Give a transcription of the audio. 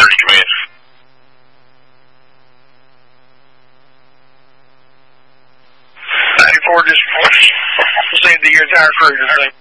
30, command. Just say to your entire crew, just like